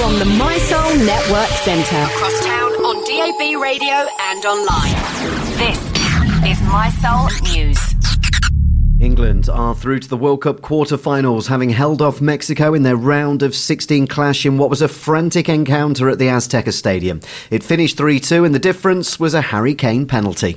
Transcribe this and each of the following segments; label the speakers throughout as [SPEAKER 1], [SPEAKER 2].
[SPEAKER 1] From the My Soul Network Centre. Across town on DAB radio and online. This is My Soul News.
[SPEAKER 2] England are through to the World Cup quarter-finals, having held off Mexico in their round of 16 clash in what was a frantic encounter at the Azteca Stadium. It finished 3-2 and the difference was a Harry Kane penalty.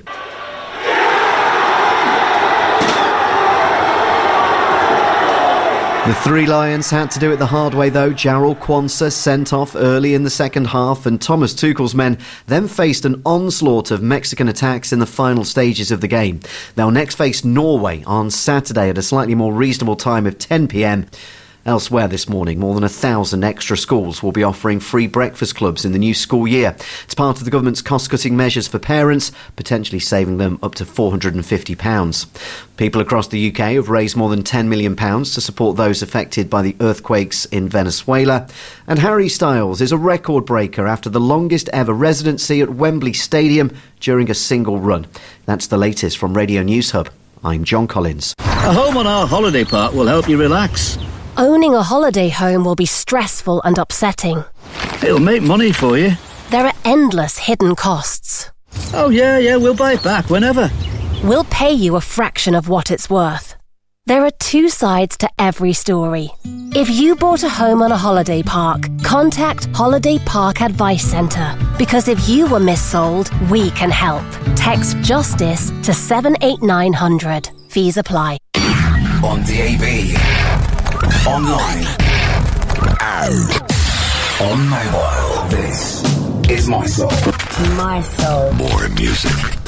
[SPEAKER 2] The Three Lions had to do it the hard way though. Jarrell Quansah sent off early in the second half and Thomas Tuchel's men then faced an onslaught of Mexican attacks in the final stages of the game. They'll next face Norway on Saturday at a slightly more reasonable time of 10 p.m. Elsewhere this morning, more than 1,000 extra schools will be offering free breakfast clubs in the new school year. It's part of the government's cost-cutting measures for parents, potentially saving them up to £450. People across the UK have raised more than £10 million to support those affected by the earthquakes in Venezuela. And Harry Styles is a record breaker after the longest ever residency at Wembley Stadium during a single run. That's the latest from Radio News Hub. I'm John Collins.
[SPEAKER 3] A home on our holiday park will help you relax.
[SPEAKER 4] Owning a holiday home will be stressful and upsetting.
[SPEAKER 3] It'll make money for you.
[SPEAKER 4] There are endless hidden costs.
[SPEAKER 3] Oh, yeah, we'll buy it back whenever.
[SPEAKER 4] We'll pay you a fraction of what it's worth. There are two sides to every story. If you bought a home on a holiday park, contact Holiday Park Advice Centre. Because if you were missold, we can help. Text JUSTICE to 78900. Fees apply.
[SPEAKER 5] On DAB. Online and on mobile. This is My Soul.
[SPEAKER 1] My Soul.
[SPEAKER 5] More music.